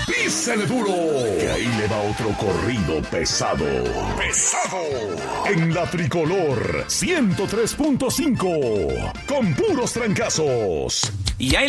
Písele duro, que ahí le va otro corrido pesado. En la Tricolor 103.5, con puros trancazos. Y ahí